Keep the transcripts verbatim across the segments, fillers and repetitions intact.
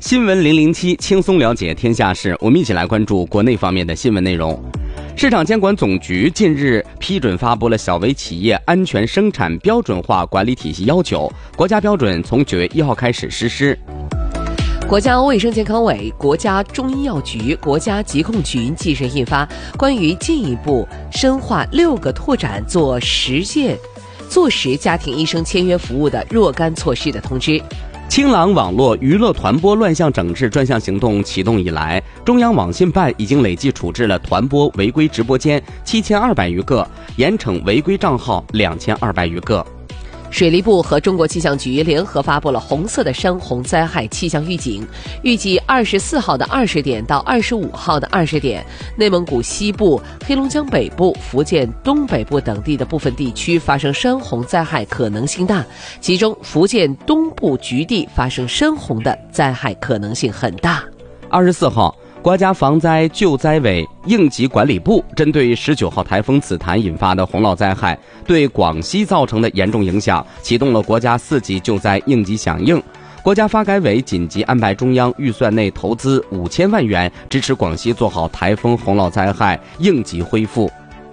新闻零零七，轻松了解天下事。我们一起来关注国内方面的新闻内容。市场监管总局近日批准发布了小微企业安全生产标准化管理体系要求，国家标准从九月一号开始实施。 国家卫生健康委、国家中医药局、国家疾控局近日印发关于进一步深化六个拓展做实践、做实家庭医生签约服务的若干措施的通知。 清朗网络娱乐团播乱象整治专项行动启动以来，中央网信办已经累计处置了团播违规直播间七千二百余个，严惩违规账号两千二百余个。 水利部和中国气象局联合发布了红色的山洪灾害气象预警，预计二十四号的二十点到二十五号的二十点，内蒙古西部、黑龙江北部、福建东北部等地的部分地区发生山洪灾害可能性大，其中福建东部局地发生山洪的灾害可能性很大。 二十四号。国家防灾救灾委应急管理部针对十九号台风紫檀引发的洪涝灾害对广西造成的严重影响，启动了国家四级救灾应急响应。国家发改委紧急安排中央预算内投资五千万元，支持广西做好台风洪涝灾害应急恢复。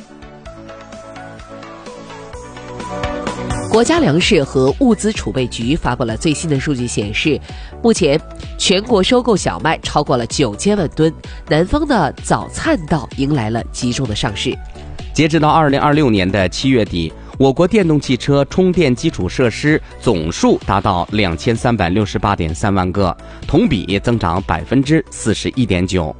国家粮食和物资储备局发布了最新的数据显示，目前全国收购小麦超过了九千万吨，南方的早灿稻迎来了集中的上市。 截止到二零二六年的七月底，我国电动汽车充电基础设施总数达到两千三百六十八点三万个，同比增长百分之四十一点九。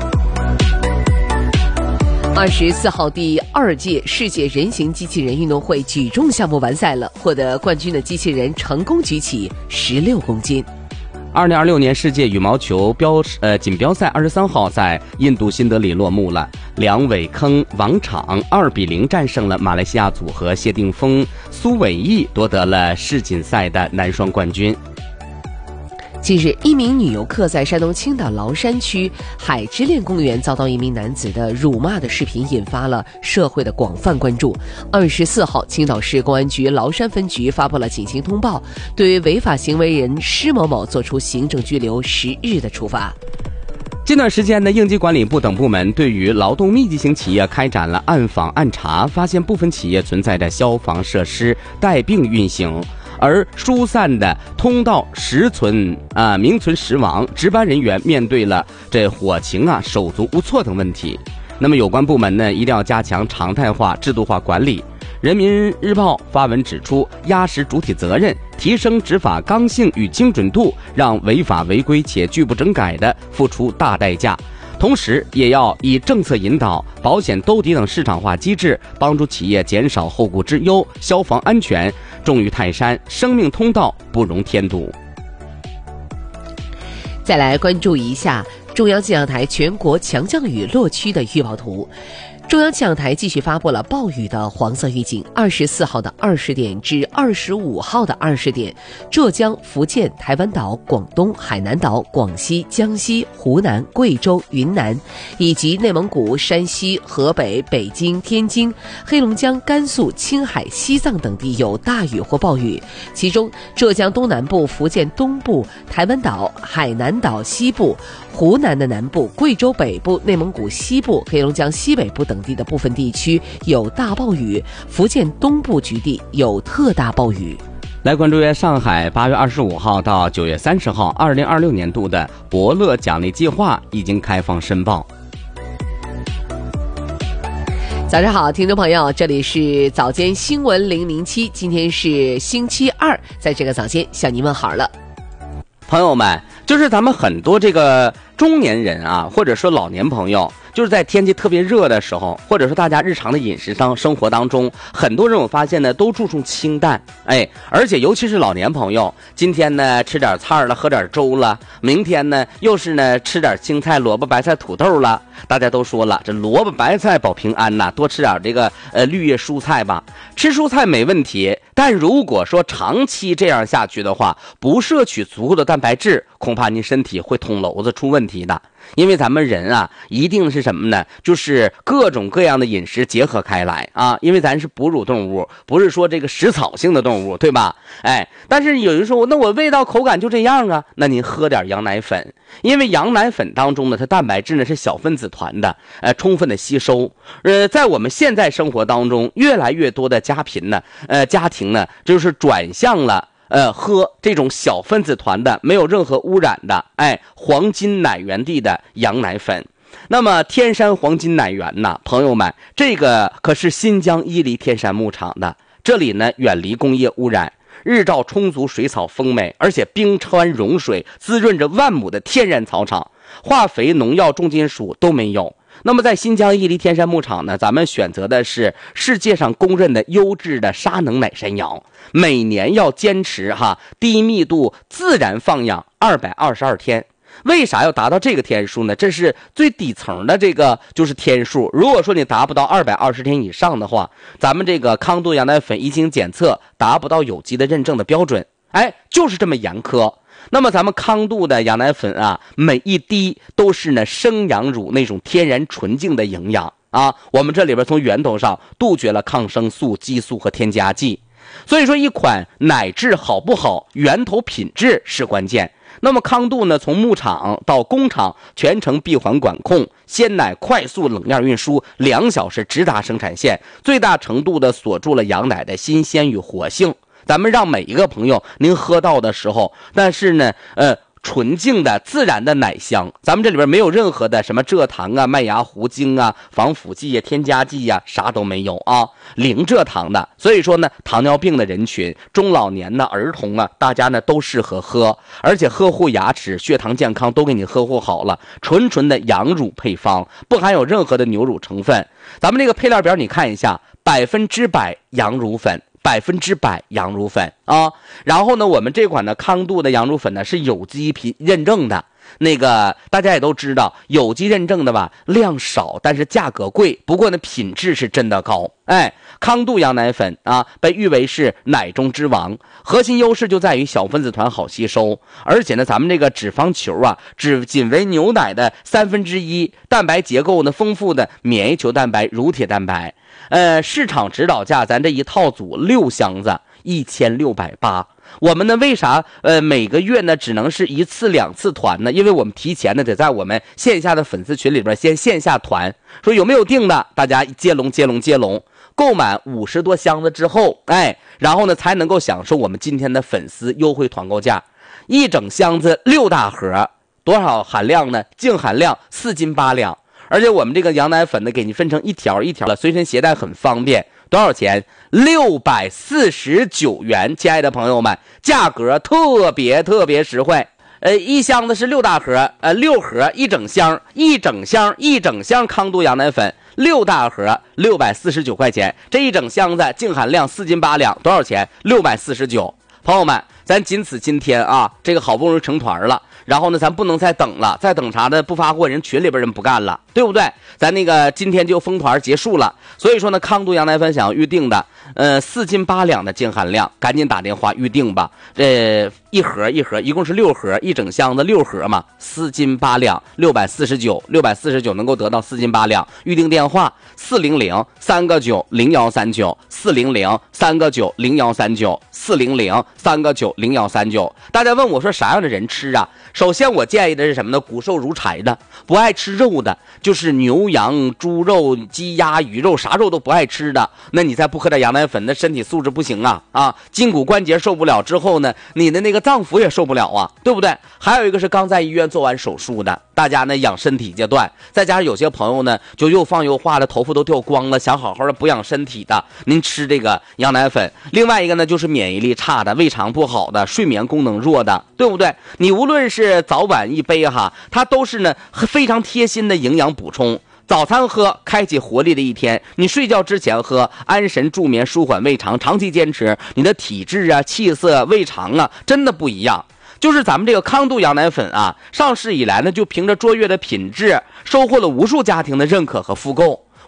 二十四号第二届世界人形机器人运动会举重项目完赛了，获得冠军的机器人成功举起十六公斤。 二零二六年世界羽毛球标呃锦标赛二十三号在印度新德里落幕了，梁伟铿、王昶二比零战胜了马来西亚组合谢定峰、苏伟毅，夺得了世锦赛的男双冠军。 近日，一名女游客在山东青岛崂山区海之恋公园遭到一名男子的辱骂的视频，引发了社会的广泛关注。二十四号，青岛市公安局崂山分局发布了警情通报，对违法行为人施某某作出行政拘留十日的处罚。 近段时间呢，应急管理部等部门对于劳动密集型企业开展了暗访暗查，发现部分企业存在着消防设施带病运行，而疏散的通道实存啊、呃、名存实亡，值班人员面对了这火情啊手足无措等问题。那么有关部门呢，一定要加强常态化制度化管理。人民日报发文指出，压实主体责任，提升执法刚性与精准度，让违法违规且拒不整改的付出大代价。同时也要以政策引导、保险兜底等市场化机制，帮助企业减少后顾之忧，消防安全重于泰山，生命通道不容添堵。 再来关注一下中央气象台全国强降雨落区的预报图。中央气象台继续发布了暴雨的黄色预警。二十四号的二十点至二十五号的二十点，浙江、福建、台湾岛、广东、海南岛、广西、江西、湖南、贵州、云南，以及内蒙古、山西、河北、北京、天津、黑龙江、甘肃、青海、西藏等地有大雨或暴雨。其中，浙江东南部、福建东部、台湾岛、海南岛西部、湖南的南部、贵州北部、内蒙古西部、黑龙江西北部等地的部分地区有大暴雨，福建东部局地有特大暴雨。 来关注上海八月二十五号到九月三十号二零二六年度的伯乐奖励计划已经开放申报。 早上好，听众朋友，这里是早间新闻零零七，今天是星期二，在这个早间向您问好了。 朋友们，就是咱们很多这个中年人啊，或者说老年朋友，就是在天气特别热的时候，或者说大家日常的饮食当生活当中，很多人我发现呢都注重清淡，哎，而且尤其是老年朋友，今天呢吃点菜了，喝点粥了，明天呢又是呢吃点青菜、萝卜、白菜、土豆了。大家都说了，这萝卜白菜保平安呐，多吃点这个呃绿叶蔬菜吧。吃蔬菜没问题，但如果说长期这样下去的话，不摄取足够的蛋白质，恐怕您身体会捅娄子出问题。 题的。因为咱们人啊，一定是什么呢？就是各种各样的饮食结合开来啊。因为咱是哺乳动物，不是说这个食草性的动物，对吧？哎，但是有人说，那我味道口感就这样啊，那您喝点羊奶粉，因为羊奶粉当中呢，它蛋白质呢是小分子团的，呃，充分的吸收。呃，在我们现在生活当中，越来越多的家贫呢，呃，家庭呢，就是转向了。呃，喝这种小分子团的、没有任何污染的，哎，黄金奶源地的羊奶粉。那么天山黄金奶源呐，朋友们，这个可是新疆伊犁天山牧场的，这里呢远离工业污染，日照充足，水草丰美，而且冰川融水，滋润着万亩的天然草场，化肥、农药、重金属都没有。那么在新疆伊犁天山牧场呢，咱们选择的是世界上公认的优质的沙能奶山羊，每年要坚持哈低密度自然放养二百二十二天。为啥要达到这个天数呢？这是最底层的这个就是天数。如果说你达不到二百二十天以上的话，咱们这个康度羊奶粉一经检测达不到有机的认证的标准，哎，就是这么严苛。那么咱们康度的羊奶粉啊，每一滴都是呢生羊乳那种天然纯净的营养啊。我们这里边从源头上杜绝了抗生素、激素和添加剂。所以说，一款奶质好不好，源头品质是关键。那么康度呢，从牧场到工厂全程闭环管控，鲜奶快速冷链运输，两小时直达生产线，最大程度的锁住了羊奶的新鲜与活性。咱们让每一个朋友您喝到的时候，但是呢呃纯净的自然的奶香，咱们这里边没有任何的什么蔗糖啊、麦芽糊精啊、防腐剂啊、添加剂啊，啥都没有啊，零蔗糖的。所以说呢，糖尿病的人群、中老年的儿童啊，大家呢都适合喝，而且呵护牙齿、血糖健康都给你呵护好了。纯纯的羊乳配方，不含有任何的牛乳成分。咱们这个配料表你看一下，百分之百羊乳粉。百分之百羊乳粉啊，然后呢，我们这款呢康度的羊乳粉呢是有机品认证的。那个大家也都知道，有机认证的吧，量少，但是价格贵。不过呢，品质是真的高。哎，康度羊奶粉啊，被誉为是奶中之王。核心优势就在于小分子团好吸收，而且呢，咱们这个脂肪球啊，只仅为牛奶的三分之一，蛋白结构呢丰富的免疫球蛋白、乳铁蛋白。呃，市场指导价，咱这一套组六箱子一千六百八。我们呢，为啥呃每个月呢只能是一次两次团呢？因为我们提前呢得在我们线下的粉丝群里边先线下团，说有没有订的，大家接龙接龙接龙，购满五十多箱子之后，哎，然后呢才能够享受我们今天的粉丝优惠团购价，一整箱子六大盒，多少含量呢？净含量四斤八两。而且我们这个羊奶粉呢，给你分成一条一条的，随身携带很方便。多少钱？六百四十九元，亲爱的朋友们，价格特别特别实惠。呃，一箱子是六大盒，呃，六盒一整箱，一整箱一整箱康度羊奶粉，六大盒六百四十九块钱，这一整箱子净含量四斤八两，多少钱？六百四十九。朋友们，咱仅此今天啊，这个好不容易成团了。然后呢，咱不能再等了，再等啥的不发货，人群里边人不干了，对不对？咱那个今天就封团结束了。所以说呢，康度羊奶粉想要预定的，呃，四斤八两的净含量，赶紧打电话预定吧。这一盒一盒，一共是六盒，一整箱子六盒嘛，四斤八两，六百四十九，六百四十九能够得到四斤八两。预定电话四零零三个九零幺三九，四零零三个九零幺三九，四零零三个九零幺三九。大家问我说啥样的人吃啊？首先我建议的是什么呢？骨瘦如柴的，不爱吃肉的，就是牛羊猪肉鸡鸭鱼肉啥肉都不爱吃的，那你再不喝点羊奶粉，那身体素质不行啊啊，筋骨关节受不了之后呢，你的那个脏腑也受不了啊，对不对？还有一个是刚在医院做完手术的，大家呢养身体阶段，再加上有些朋友呢就又放又化的，头发都掉光了，想好好的补养身体的，您吃这个羊奶粉。另外一个呢就是免疫力差的，胃肠不好的，睡眠功能弱的，对不对？你无论是是早晚一杯哈，它都是呢非常贴心的营养补充。早餐喝，开启活力的一天；你睡觉之前喝，安神助眠，舒缓胃肠。长期坚持，你的体质啊、气色、胃肠啊，真的不一样。就是咱们这个康度羊奶粉啊，上市以来呢，就凭着卓越的品质，收获了无数家庭的认可和复购。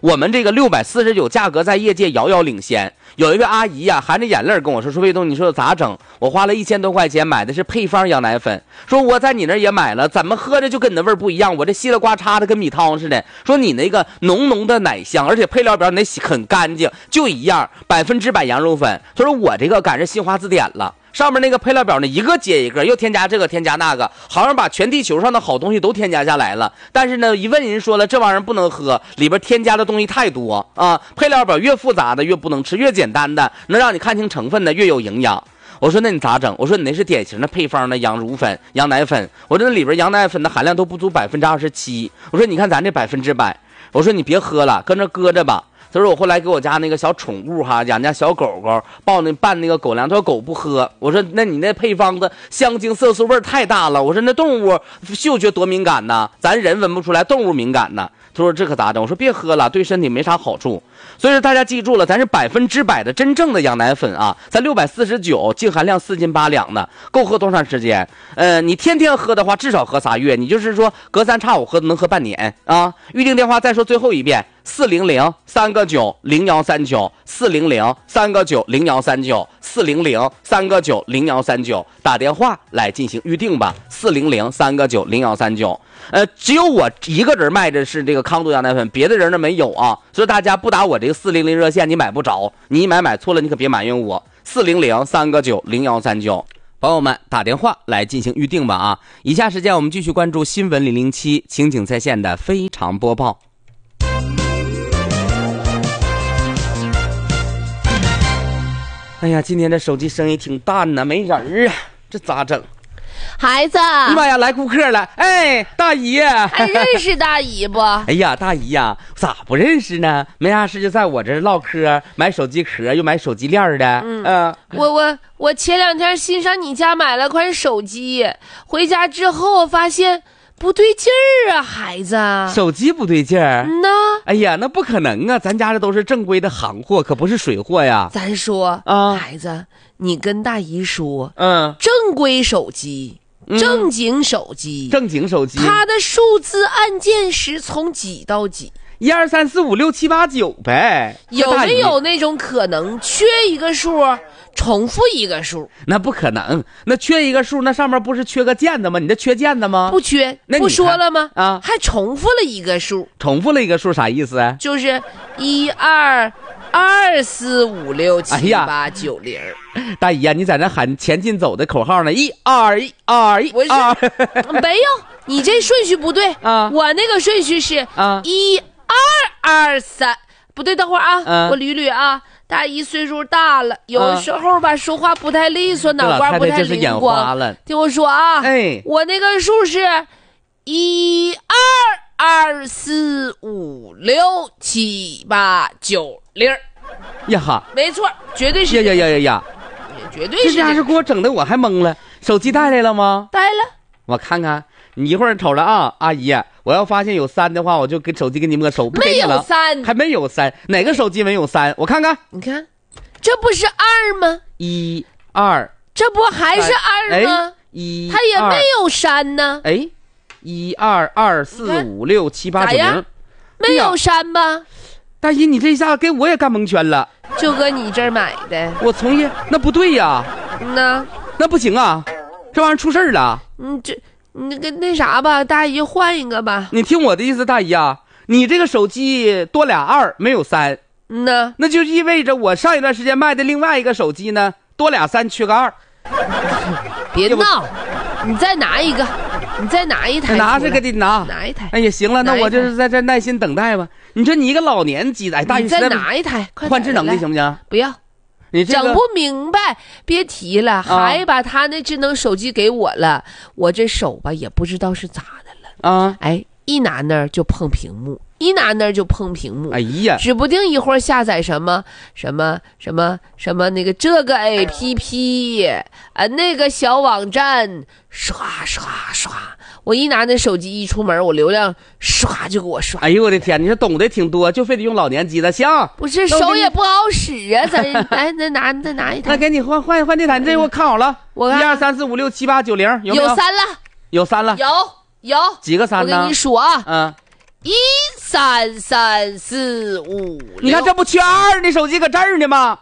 我们这个六百四十九价格在业界遥遥领先。有一位阿姨呀、啊，含着眼泪跟我说：“说卫东，你说咋整？我花了一千多块钱买的是配方羊奶粉，说我在你那儿也买了，怎么喝着就跟你的味儿不一样？我这稀里呱嚓的跟米汤似的。说你那个浓浓的奶香，而且配料表你得洗很干净，就一样，百分之百羊肉粉。他说我这个赶上新华字典了。”上面那个配料表呢，一个接一个，又添加这个添加那个，好像把全地球上的好东西都添加下来了。但是呢，一问人说了，这玩意儿不能喝，里边添加的东西太多啊。配料表越复杂的越不能吃，越简单的能让你看清成分的越有营养。我说那你咋整？我说你那是典型的配方的羊乳粉、羊奶粉。我说那里边羊奶粉的含量都不足百分之二十七。我说你看咱这百分之百。我说你别喝了，跟着搁着吧。他说我后来给我家那个小宠物哈，养家小狗狗抱那拌那个狗粮，他说狗不喝。我说那你那配方子香精色素味太大了。我说那动物嗅觉多敏感呢，咱人闻不出来，动物敏感呢。他说这可咋整？我说别喝了，对身体没啥好处。所以说大家记住了，咱是百分之百的真正的羊奶粉啊，咱六百四十九，净含量四斤八两的，够喝多长时间？呃，你天天喝的话，至少喝仨月，你就是说隔三差五喝能喝半年啊。预定电话再说最后一遍。四零零三个九零幺三九，四零零三个九零幺三九，四零零三个九零幺三九，打电话来进行预定吧。四零零三个九零幺三九，呃，只有我一个人卖的是这个康度羊奶粉，别的人呢没有啊，所以大家不打我这个四零零热线，你买不着，你一买买错了，你可别埋怨我。四零零三个九零幺三九。朋友们打电话来进行预定吧啊！以下时间我们继续关注新闻零零七情景在线的非常播报。哎呀，今天这手机生意挺淡呢，没人儿啊，这咋整？ 孩子， 哎妈呀，来顾客了！哎，大姨， 还认识大姨不？ 哎呀，大姨呀，咋不认识呢？没啥事就在我这唠嗑，买手机壳又买手机链的。嗯，呃、 我我我前两天新上你家买了款手机，回家之后我发现不对劲儿啊，孩子， 手机不对劲儿。 嗯呐， 哎呀，那不可能啊，咱家这都是正规的行货，可不是水货呀。 咱说啊，孩子，你跟大姨说，嗯，正规手机。正经手机、嗯， 正经手机， 它的数字按键是从几到几？ 一二三四五六七八九呗。 有没有那种可能缺一个数，重复一个数？ 那不可能，那缺一个数，那上面不是缺个键子吗？你这缺键子吗？ 不缺，不说了吗？ 啊， 还重复了一个数。 重复了一个数啥意思啊？ 就是一二二四五六七八九零。 大姨呀、啊，你在那喊前进走的口号呢？一二一二一二， 没有，你这顺序不对啊！我那个顺序是啊，一二二三，不对，等会儿啊，啊我捋捋啊。大姨岁数大了，有时候吧、啊、说话不太利索，脑瓜不太灵光。听我说啊，哎，我那个数是一二二四五六七八九零。 呀哈， 没错，绝对是。 呀呀呀呀呀！ 绝对是这家是给我整的，我还懵了。手机带来了吗？ 带了， 我看看。你一会儿瞅着啊，阿姨，我要发现有三的话，我就给手机给你没收。 没有三， 还没有三，哪个手机没有三？我看看， 你看，这不是二吗？ 一二， 这不还是二吗？ 一， 它也没有三呢。 哎，一二二四五六七八九零， 没有三吧？ 大姨，你这一下给我也干蒙圈了。 就搁你这儿买的， 我从业那不对呀。 嗯呐， 那不行啊，这玩意儿出事儿了。 嗯，这那个那啥吧，大姨换一个吧。 你听我的意思，大姨啊，你这个手机多俩二，没有三。 嗯呐， 那就意味着我上一段时间卖的另外一个手机呢，多俩三，缺个二。 别闹，你再拿一个。你再拿一台， 拿这个得拿， 拿一台。 哎呀，行了，那我就是在这耐心等待吧。你说你一个老年机子，哎，大姨， 你再拿一台， 换智能的行不行？ 不要， 你这个整不明白，别提了，还把他那智能手机给我了，我这手吧也不知道是咋的了啊！哎，一拿那儿就碰屏幕。一拿那儿就碰屏幕， 哎呀， 指不定一会儿下载什么什么什么什么那个这个 A P P 啊，那个小网站刷刷刷，我一拿那手机一出门，我流量刷就给我刷。 哎呦我的天，你这懂得挺多，就非得用老年机的，行？ 不是手也不好使啊，咱来再拿再拿一台。 那给你换换换这台，你这我看好了， 我一二三四五六七八九零，有没有？ 有三了， 有三了， 有有几个三呢？ 我跟你数啊， 嗯。 一三三三四五六。 你看这不缺二，你手机搁这儿呢吗？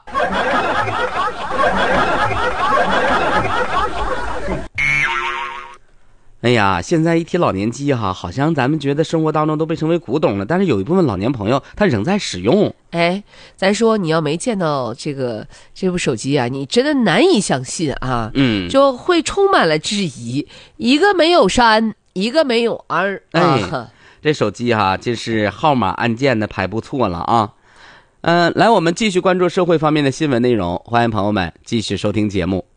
哎呀，现在一提老年机哈，好像咱们觉得生活当中都被称为古董了，但是有一部分老年朋友他仍在使用。 哎，咱说你要没见到这个这部手机啊，你真的难以相信啊， 嗯， 就会充满了质疑。一个没有三，一个没有二， 哎， 啊、 这手机哈，这是号码按键的排不错了啊。嗯、呃，来，我们继续关注社会方面的新闻内容，欢迎朋友们继续收听节目。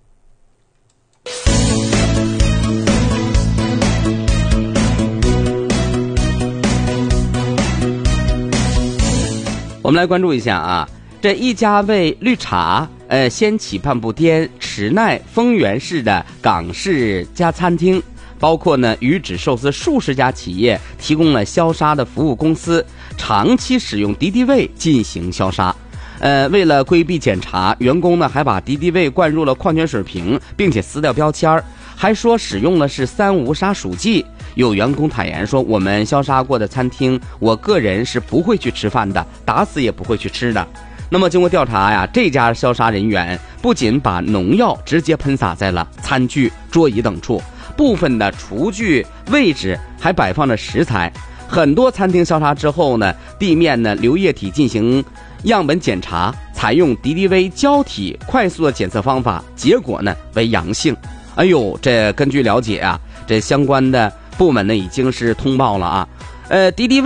我们来关注一下啊，这一家为绿茶呃掀起半步颠池奈丰原市的港式家餐厅，包括呢鱼指寿司数十家企业提供了消杀的服务公司，长期使用敌敌畏进行消杀。呃，为了规避检查，员工呢还把敌敌畏灌入了矿泉水瓶，并且撕掉标签，还说使用的是三无杀鼠剂。有员工坦言说，我们消杀过的餐厅，我个人是不会去吃饭的，打死也不会去吃的。那么经过调查呀，这家消杀人员不仅把农药直接喷洒在了餐具、桌椅等处，部分的厨具位置还摆放着食材。很多餐厅消杀之后呢，地面呢流液体进行样本检查，采用敌敌畏胶体快速的检测方法，结果呢为阳性。哎呦，这根据了解啊，这相关的部门呢已经是通报了啊，呃，敌敌畏